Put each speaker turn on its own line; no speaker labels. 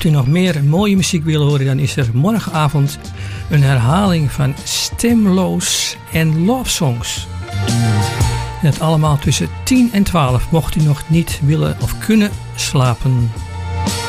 mocht u nog meer mooie muziek willen horen, dan is er morgenavond een herhaling van Stemloos en Love Songs. En dat allemaal tussen 10 en 12, mocht u nog niet willen of kunnen slapen.